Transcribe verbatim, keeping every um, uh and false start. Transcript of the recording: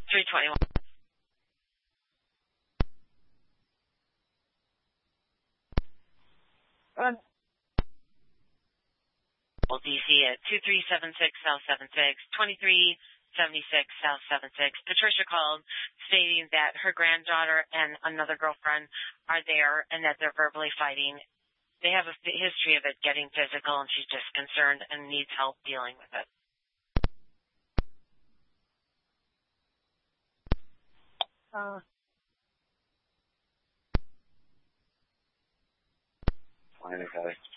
three twenty-one. Run. Well, D C at two three seven six South seven six, twenty-three seventy-six South seven six. Patricia called stating that her granddaughter and another girlfriend are there and that they're verbally fighting. They have a history of it getting physical, and she's just concerned and needs help dealing with it. Uh, Fine, okay.